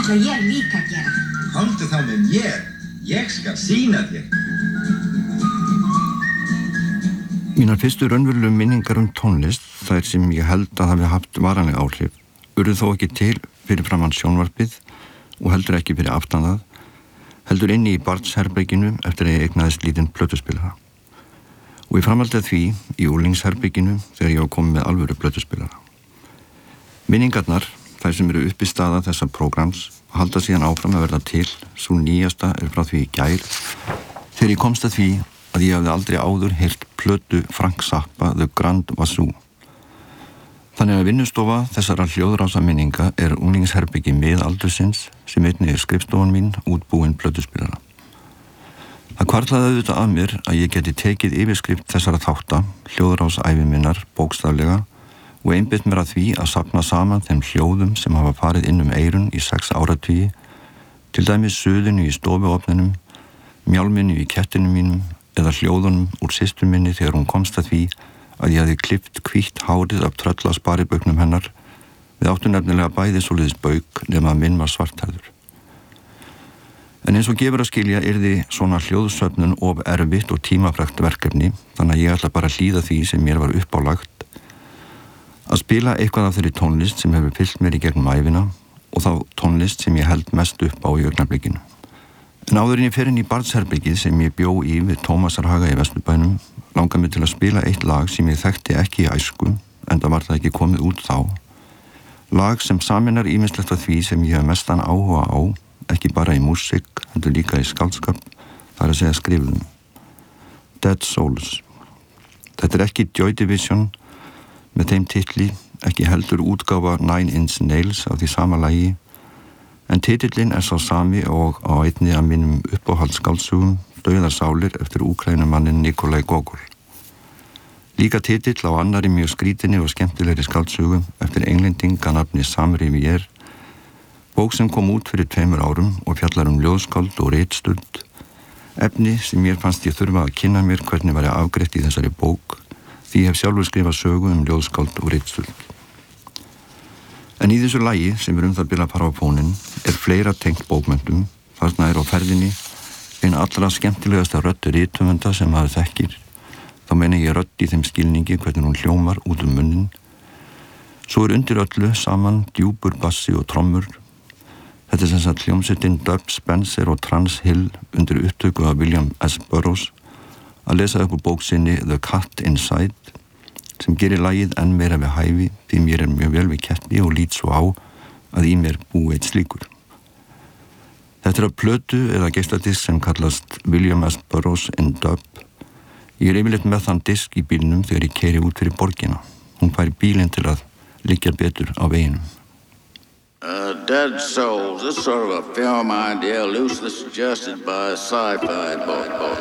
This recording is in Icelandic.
ætla ég líka að gera. Komdu þá með mér. Ég skal sýna þér. Mínar fyrstu raunverulegu minningar tónlist, þær sem ég held að hafi haft varanleg áhrif, urðu þó ekki til fyrir framan sjónvarpið og heldur ekki fyrir aftan það, heldur inni í barnsherberginu eftir að ég eignaðist lítinn plötuspilara. Og ég framhaldi að því í úlingsherberginu þegar ég var komið með alvöru plötuspilara. Minningarnar, þær sem eru uppi staða þessa prógrams, halda síðan áfram að verða til, svo nýjasta frá því í gær, þegar ég komst að því að ég hafði aldrei áður heyrt plötu Frank Zappa The Grand Wazoo. Þannig að vinnustofa þessara hljóðrása minninga unglingsherbergi miðaldursins sem einnig skrifstofan mín útbúin plötuspilara. Það hvarflaði auðvitað að mér að ég geti tekið yfirskrift þessara þátta, hljóðrásævi minnar, bókstaflega, og einbeitt mér að því að safna saman þeim hljóðum sem hafa farið inn eyrun í 6 áratugi, til dæmis suðinu í stofuofninum, mjálminu í kettinu mínum eða hljóðunum úr systur minni þegar hún komst að því að ég hafði klippt hvítt hárið af tröllasparibaugnum hennar. Við áttum nefnilega bæði svoleiðis bauk nema að minn var svarthærður. En eins og gefur að skilja yrði svona hljóðsöfnun of erfitt og tímafrekt verkefni, þannig að ég ætla bara að hlýða því sem mér var uppálagt, að spila eitthvað af þeirri tónlist sem hefur fylgt mér í gegnum ævina og þá tónlist sem ég held mest upp á í augnablikinu. En áður en ég fer inn í barnsherbergið sem ég bjó í við Tómasarhaga í Vesturbænum, langar mig til að spila eitt lag sem ég þekkti ekki í æsku, enda var það ekki komið út þá. Lag sem sameinar ýmislegt af því sem ég hef mestan áhuga á, ekki bara í músík, heldur líka í skáldskap, það að segja skrifum. Dead Souls. Þetta ekki Joy Division með þeim titli, ekki heldur útgáfa Nine Inch Nails á því sama lagi, en titillinn sá sami og á einni af mínum uppáhaldsskáldsögum, Dauðarsálir eftir Úkraínumannin Nikolai Gogol. Líka titill á annarri mjög skrítinni og skemmtilegri skáldsögu eftir englendinga nafni Sam Rivière, bók sem kom út fyrir 2 árum og fjallar ljóðskáld og ritstuld, efni sem mér fannst ég þurfa að kynna mér hvernig væri afgreitt í þessari bók, því ég hef sjálfur skrifað sögu ljóðskáld og ritstuld. En í þessu lagi sem það bil að fara á fóninn fleira tengt bókmenntum, þarna á ferðinni ein allra skemmtilegasta rödd rithöfunda sem maður þekkir, þá meina ég rödd í þeim skilningi hvernig hún hljómar út munnin. Svo undir öllu saman djúpur bassi og trommur. Þetta sem sagt hljómsveitin Dub Spencer og Trans Hill undir upptöku af William S. Burroughs að lesa upp úr bók sinni The Cat Inside, sem gerir lagið enn meira við hæfi því mér mjög vel við ketti og lít svo á að í mér búi eitt slíkur. Þetta af plötu eða geisladisk sem kallast William S. Burroughs in Dub. Ég yfirleitt með þann disk í bílnum þegar ég keyri út fyrir borgina. Hún fær bílinn til að liggja betur á veginum. Dead Souls, this is sort of a film idea loosely suggested by a sci-fi book.